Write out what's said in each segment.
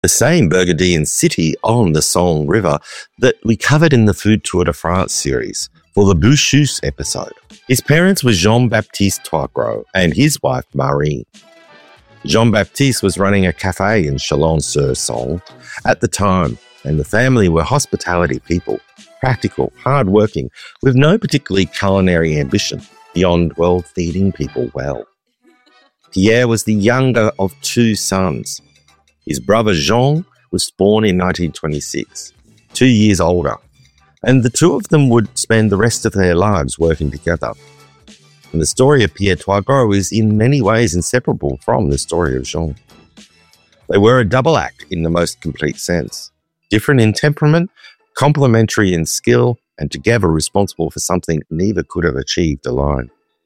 the same Burgundian city on the Somme River that we covered in the Food Tour de France series for the Bouchous episode. His parents were Jean-Baptiste Toigros and his wife Marie. Jean-Baptiste was running a cafe in Chalon-sur-Saône at the time, and the family were hospitality people, practical, hard-working, with no particularly culinary ambition beyond, well, feeding people well. Pierre was the younger of two sons. His brother Jean was born in 1926, 2 years older, and the two of them would spend the rest of their lives working together. And the story of Pierre Toigros is in many ways inseparable from the story of Jean. They were a double act in the most complete sense, different in temperament, complementary in skill, and together responsible for something neither could have achieved alone.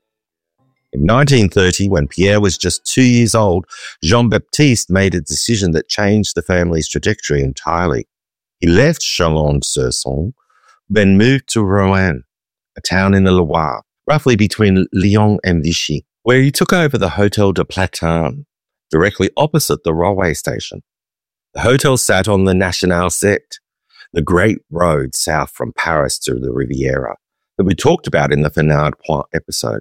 In 1930, when Pierre was just 2 years old, Jean-Baptiste made a decision that changed the family's trajectory entirely. He left Chalon-sur-Saône, then moved to Roanne, a town in the Loire, roughly between Lyon and Vichy, where he took over the Hôtel de Platane, directly opposite the railway station. The hotel sat on the National 7, the great road south from Paris to the Riviera that we talked about in the Fernand Point episode.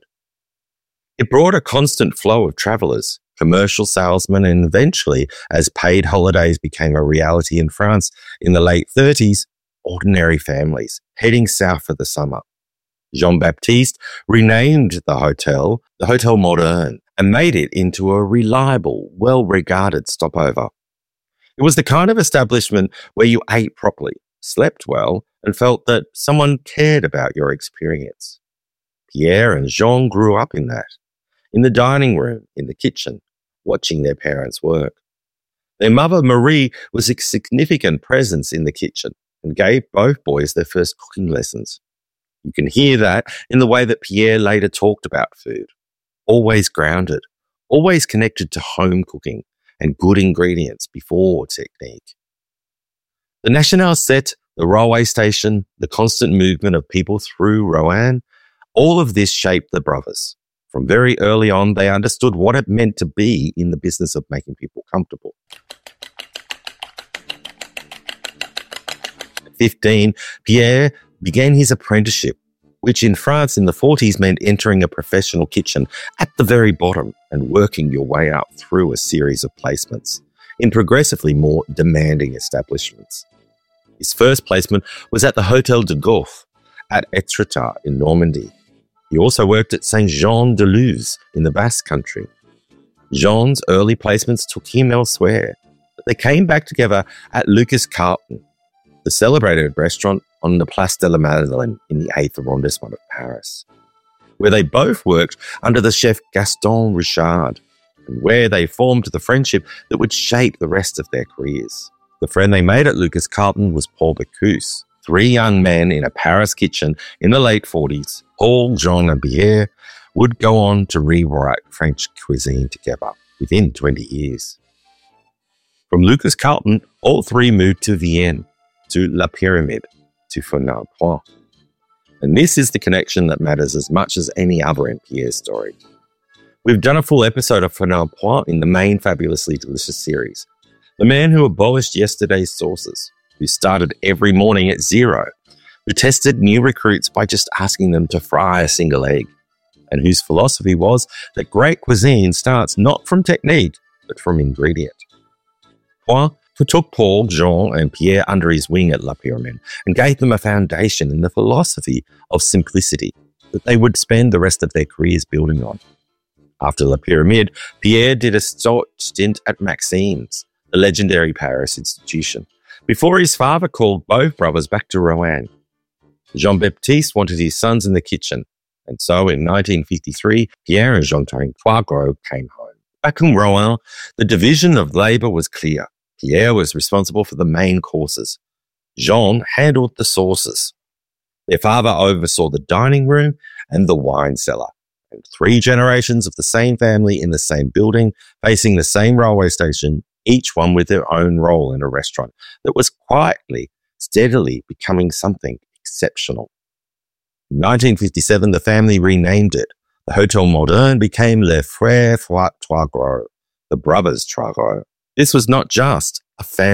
It brought a constant flow of travellers, commercial salesmen, and eventually, as paid holidays became a reality in France in the late 30s, ordinary families heading south for the summer. Jean-Baptiste renamed the Hotel Moderne, and made it into a reliable, well-regarded stopover. It was the kind of establishment where you ate properly, slept well, and felt that someone cared about your experience. Pierre and Jean grew up in that, in the dining room, in the kitchen, watching their parents work. Their mother, Marie, was a significant presence in the kitchen and gave both boys their first cooking lessons. You can hear that in the way that Pierre later talked about food. Always grounded, always connected to home cooking and good ingredients before technique. The National 7, the railway station, the constant movement of people through Roanne, all of this shaped the brothers. From very early on, they understood what it meant to be in the business of making people comfortable. At 15, Pierre began his apprenticeship, which in France in the 40s meant entering a professional kitchen at the very bottom and working your way up through a series of placements in progressively more demanding establishments. His first placement was at the Hôtel de Goth at Étretat in Normandy. He also worked at Saint-Jean-de-Luz in the Basque Country. Jean's early placements took him elsewhere, but they came back together at Lucas Carlton, the celebrated restaurant on the Place de la Madeleine in the 8th arrondissement of Paris, where they both worked under the chef Gaston Richard, and where they formed the friendship that would shape the rest of their careers. The friend they made at Lucas Carlton was Paul Bocuse. 3 young men in a Paris kitchen in the late 40s, Paul, Jean and Pierre, would go on to rewrite French cuisine together within 20 years. From Lucas Carlton, all 3 moved to Vienne, to La Pyramide, to Fernand Point. And this is the connection that matters as much as any other in Pierre's story. We've done a full episode of Fernand Point in the main Fabulously Delicious series. The man who abolished yesterday's sauces, who started every morning at 0, who tested new recruits by just asking them to fry a single egg, and whose philosophy was that great cuisine starts not from technique, but from ingredient. Point took Paul, Jean and Pierre under his wing at La Pyramide and gave them a foundation in the philosophy of simplicity that they would spend the rest of their careers building on. After La Pyramide, Pierre did a short stint at Maxime's, the legendary Paris institution, before his father called both brothers back to Roanne. Jean-Baptiste wanted his sons in the kitchen, and so in 1953, Pierre and Jean-Tony Toigros came home. Back in Roanne, the division of labour was clear. Pierre was responsible for the main courses. Jean handled the sauces. Their father oversaw the dining room and the wine cellar, and 3 generations of the same family in the same building, facing the same railway station, each one with their own role in a restaurant that was quietly, steadily becoming something exceptional. In 1957, the family renamed it. The Hôtel Moderne became Les Frères Toigros, the brothers Toigros. This was not just a family